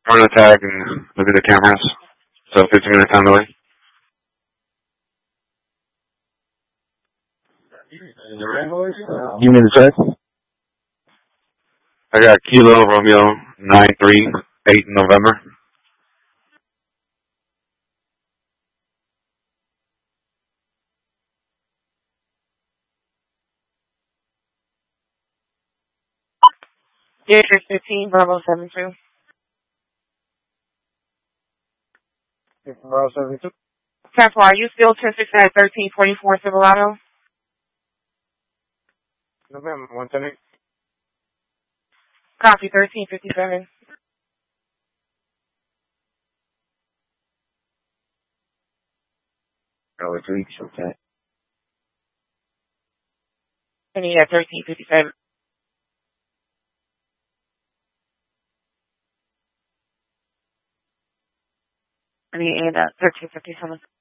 Run a tag and look at the cameras. So 15-minute time delay. You mean the check? I got Kilo Romeo 938 November. Deer 15, Bravo 72. Bravo 72. Temple, are you still 1069 at 1344 Silverado? November 110. Copy 1357. Oh, it's weeks, okay. I need at 1357. I need at 1357.